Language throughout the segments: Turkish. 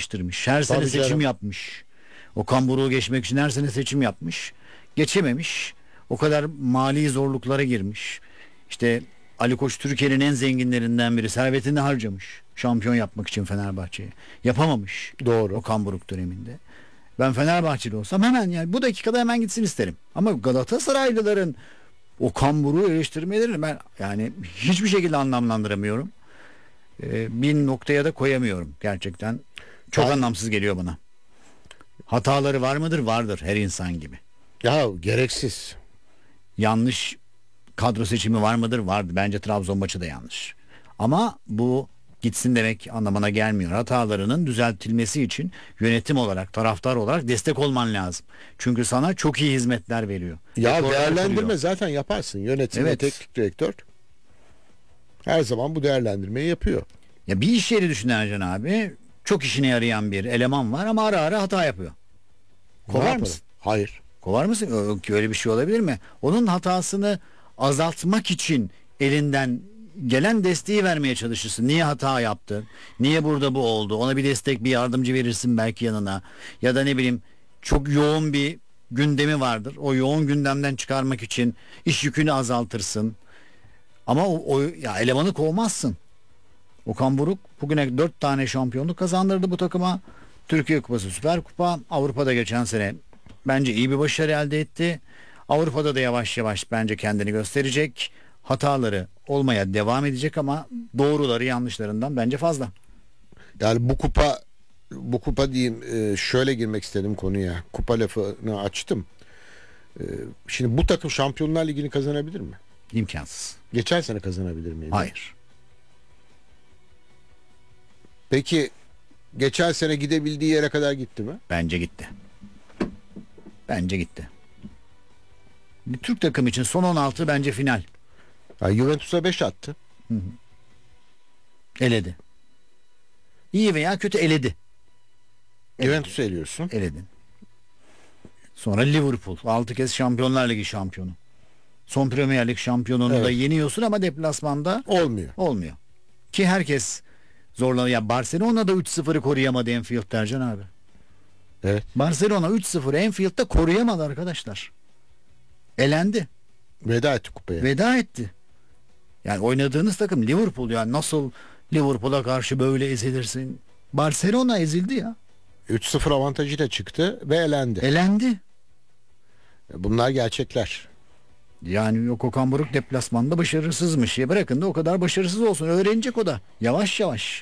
eleştirmiş. Her sene Tabii seçim canım. yapmış. Okan Buruk'u geçmek için her sene seçim yapmış. Geçememiş. O kadar mali zorluklara girmiş. İşte Ali Koç Türkiye'nin en zenginlerinden biri. Servetini harcamış. Şampiyon yapmak için Fenerbahçe'yi. Yapamamış. Doğru. Okan Buruk döneminde. Ben Fenerbahçeli olsam hemen, yani bu dakikada hemen gitsin isterim. Ama Galatasaraylıların Okan Buruk'u eleştirmelerini ben yani hiçbir şekilde anlamlandıramıyorum. Bir noktaya da koyamıyorum gerçekten. Çok anlamsız geliyor bana. Hataları var mıdır? Vardır, her insan gibi. Ya gereksiz. Yanlış kadro seçimi var mıdır? Vardı. Bence Trabzon maçı da yanlış. Ama bu gitsin demek anlamına gelmiyor. Hatalarının düzeltilmesi için yönetim olarak, taraftar olarak destek olman lazım. Çünkü sana çok iyi hizmetler veriyor. Ya Rekorlar değerlendirme kırıyor. zaten yaparsın. Yönetim ve Evet. teknik direktör her zaman bu değerlendirmeyi yapıyor. Ya bir iş yeri düşün Ercan abi. Çok işine yarayan bir eleman var ama ara ara hata yapıyor. Ne Kovar yapalım? mısın? Hayır. Kovar mısın? Öyle bir şey olabilir mi? Onun hatasını azaltmak için elinden gelen desteği vermeye çalışırsın. Niye hata yaptı? Niye burada bu oldu? Ona bir destek, bir yardımcı verirsin belki yanına. Ya da ne bileyim, çok yoğun bir gündemi vardır. O yoğun gündemden çıkarmak için iş yükünü azaltırsın. Ama ya elemanı kovmazsın. Okan Buruk bugüne 4 tane şampiyonluk kazandırdı bu takıma. Türkiye Kupası, Süper Kupa, Avrupa'da geçen sene bence iyi bir başarı elde etti. Avrupa'da da yavaş yavaş bence kendini gösterecek. Hataları olmaya devam edecek ama doğruları yanlışlarından bence fazla. Yani bu kupa diyeyim, şöyle girmek istedim konuya. Kupa lafını açtım. Şimdi bu takım Şampiyonlar Ligi'ni kazanabilir mi? İmkansız. Geçen sene kazanabilir miydi? Hayır. Peki geçen sene gidebildiği yere kadar gitti mi? Bence gitti. Bence gitti. Bir Türk takım için son 16 bence final. Ya Juventus'a 5 attı. Eledi. İyi veya kötü eledi. Juventus'u eliyorsun. Eledin. Sonra Liverpool 6 kez Şampiyonlar Ligi şampiyonu. Son Premier Lig şampiyonunu da Evet. yeniyorsun ama deplasmanda Olmuyor. olmuyor. Ki herkes zorlanıyor. Ya Barcelona da 3-0'ı koruyamadı Anfield'da Ercan abi. Evet. Barcelona 3-0'ı Anfield'da koruyamadı arkadaşlar. Elendi. Veda etti kupaya. Veda etti. Yani oynadığınız takım Liverpool, ya nasıl Liverpool'a karşı böyle ezilirsin? Barcelona ezildi ya. 3-0 avantajıyla çıktı ve elendi. Elendi. Bunlar gerçekler. Yani yok, Okan Buruk deplasmanda başarısızmış. Ya bırakın da o kadar başarısız olsun. Öğrenecek o da. Yavaş yavaş.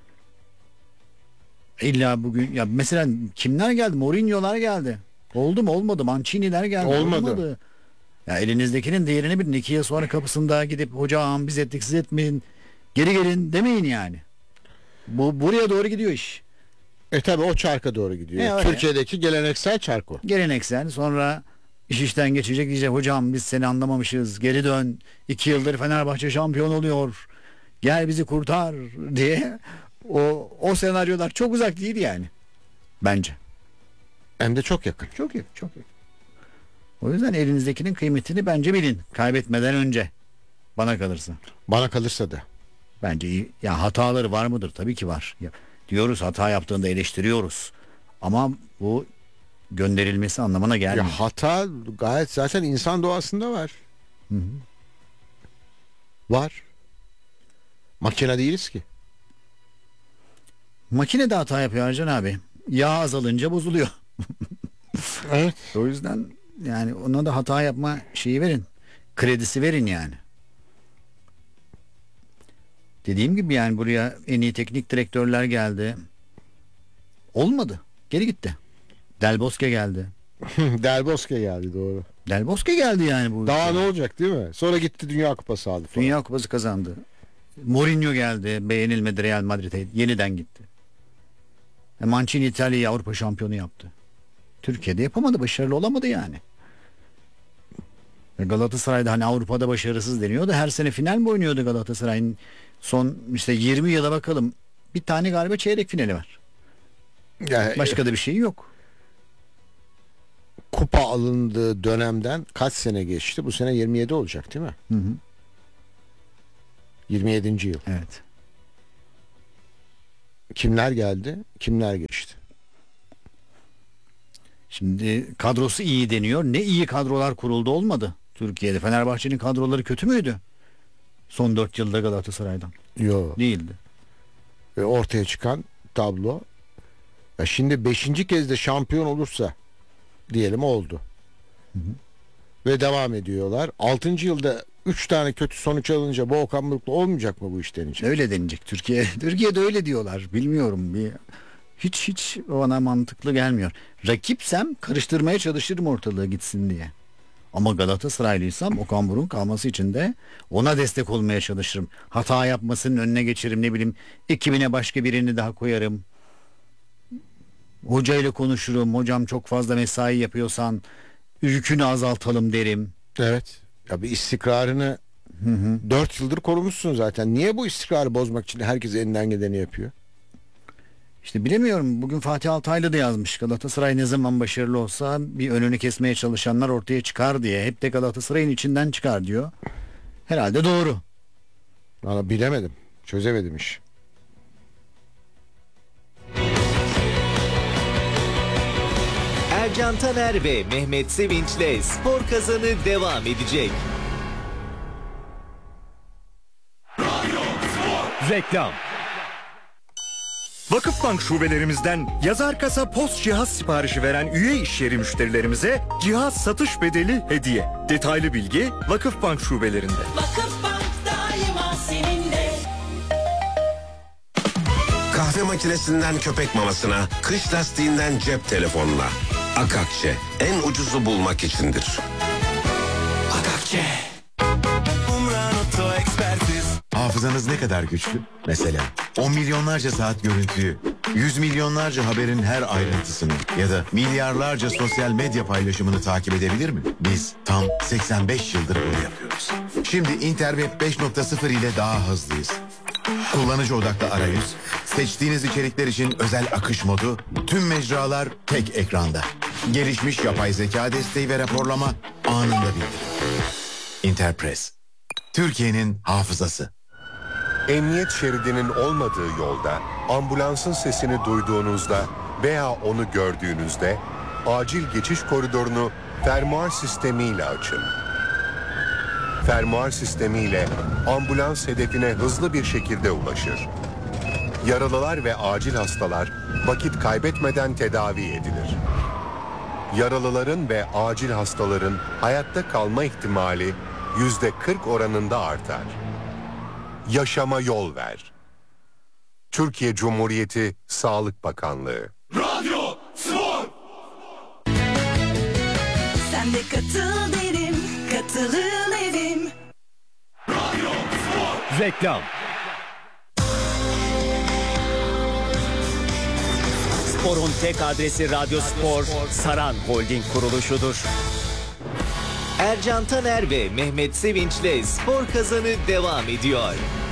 İlla bugün ya mesela kimler geldi? Mourinho'lar geldi. Oldu mu? Olmadı. Mancini'ler geldi. Olmadı. Ya elinizdekinin değerini bilin. 2 yıl sonra kapısında gidip hocam biz ettik siz etmeyin. Geri gelin demeyin yani. Buraya doğru gidiyor iş. Tabi o çarka doğru gidiyor. Öyle. Türkiye'deki geleneksel çark o. Geleneksel, sonra iş işten geçecek, diyecek hocam biz seni anlamamışız, geri dön, 2 yıldır Fenerbahçe şampiyon oluyor, gel bizi kurtar diye o senaryolar çok uzak değil yani bence. Hem de çok yakın. Çok iyi, çok iyi. O yüzden elinizdekinin kıymetini bence bilin kaybetmeden önce, bana kalırsa. Bana kalırsa da. Bence iyi. Ya hataları var mıdır? Tabii ki var. Ya, diyoruz hata yaptığında eleştiriyoruz. Ama bu gönderilmesi anlamına gelmiyor. Ya hata gayet zaten insan doğasında var. Hı hı. Var. Makine değiliz ki. Makine de hata yapıyor Ercan abi. Yağ azalınca bozuluyor. Evet. O yüzden yani ona da hata yapma şeyi verin. Kredisi verin yani. Dediğim gibi yani buraya en iyi teknik direktörler geldi. Olmadı. Geri gitti. Del Bosque geldi. Del Bosque geldi, doğru. Del Bosque geldi yani bu Daha ülkeye. ne olacak değil mi? Sonra gitti Dünya Kupası aldı falan. Dünya Kupası kazandı. Mourinho geldi. Beğenilmedi, Real Madrid'e yeniden gitti. Mancini İtalya'yı Avrupa şampiyonu yaptı. Türkiye'de yapamadı. Başarılı olamadı yani. Galatasaray'da hani Avrupa'da başarısız deniyordu. Her sene final mi oynuyordu Galatasaray'ın? Son işte 20 yıla bakalım. Bir tane galiba çeyrek finali var. Yani, Başka da bir şey yok. kupa alındığı dönemden kaç sene geçti? Bu sene 27 olacak değil mi? Hı hı. 27. yıl. Evet. Kimler geldi? Kimler geçti? Şimdi kadrosu iyi deniyor. Ne iyi kadrolar kuruldu olmadı Türkiye'de. Fenerbahçe'nin kadroları kötü müydü? Son 4 yılda Galatasaray'dan. Yok. Değildi. Ortaya çıkan tablo. Ya şimdi 5. kez de şampiyon olursa diyelim oldu. Ve devam ediyorlar. 6. yılda 3 tane kötü sonuç alınca bu Okan Buruk'la olmayacak mı bu işten için? Öyle denecek Türkiye. Türkiye'de öyle diyorlar. Bilmiyorum. Hiç bana mantıklı gelmiyor. Rakipsem karıştırmaya çalışırım ortalığı gitsin diye. Ama Galatasaraylıysam Okan Buruk'un kalması için de ona destek olmaya çalışırım. Hata yapmasının önüne geçerim, ne bileyim, ekibine başka birini daha koyarım. Hocayla konuşurum. Hocam çok fazla mesai yapıyorsan yükünü azaltalım derim. Evet. Ya bir istikrarını 4 yıldır korumuşsun zaten. Niye bu istikrarı bozmak için herkes elinden geleni yapıyor? İşte bilemiyorum. Bugün Fatih Altaylı da yazmış. Galatasaray ne zaman başarılı olsa bir önünü kesmeye çalışanlar ortaya çıkar diye. Hep de Galatasaray'ın içinden çıkar diyor. Herhalde doğru. Valla bilemedim. Çözemedim iş. Ercan Taner ve Mehmet Sevinç'le Spor Kazanı devam edecek. Reklam. Vakıfbank şubelerimizden yazar kasa post cihaz siparişi veren üye işyeri müşterilerimize cihaz satış bedeli hediye. Detaylı bilgi Vakıfbank şubelerinde. Vakıfbank daima seninle. Kahve makinesinden köpek mamasına, kış lastiğinden cep telefonuna. Akakçe, en ucuzu bulmak içindir. Akakçe. Hafızanız ne kadar güçlü? Mesela 10 milyonlarca saat görüntüyü, 100 milyonlarca haberin her ayrıntısını ya da milyarlarca sosyal medya paylaşımını takip edebilir mi? Biz tam 85 yıldır bunu yapıyoruz. Şimdi Interweb 5.0 ile daha hızlıyız. Kullanıcı odaklı arayüz, seçtiğiniz içerikler için özel akış modu, tüm mecralar tek ekranda. Gelişmiş yapay zeka desteği ve raporlama anında bildirim. Interpress, Türkiye'nin hafızası. Emniyet şeridinin olmadığı yolda ambulansın sesini duyduğunuzda veya onu gördüğünüzde acil geçiş koridorunu fermuar sistemiyle açın. Fermuar sistemiyle ambulans hedefine hızlı bir şekilde ulaşır. Yaralılar ve acil hastalar vakit kaybetmeden tedavi edilir. Yaralıların ve acil hastaların hayatta kalma ihtimali %40 oranında artar. Yaşama yol ver. Türkiye Cumhuriyeti Sağlık Bakanlığı. Radyo Spor. Sen de katıl derim, katılın evim. Radyo Spor. Reklam. Spor'un tek adresi Radyo Spor, Saran Holding kuruluşudur. Ercan Taner ve Mehmet Sevinç'le Spor Kazanı devam ediyor.